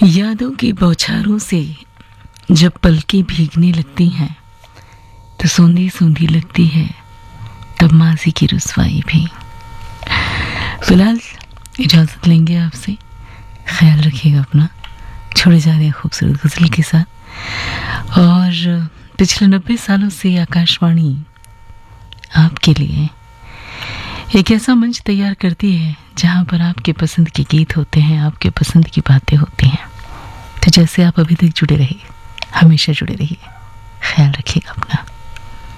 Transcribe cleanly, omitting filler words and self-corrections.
यादों की बौछारों से जब पलकें भीगने लगती हैं तो सोंधी सोंधी लगती है तब माजी की रुसवाई भी। फिलहाल इजाज़त लेंगे आपसे, ख्याल रखिएगा अपना। छोड़े जा रहे हैं खूबसूरत गज़ल के साथ। और पिछले 90 सालों से आकाशवाणी आपके लिए एक ऐसा मंच तैयार करती है जहाँ पर आपके पसंद के गीत होते हैं, आपके पसंद की बातें होती हैं। तो जैसे आप अभी तक जुड़े रहिए, हमेशा जुड़े रहिए, ख्याल रखिएगा अपना।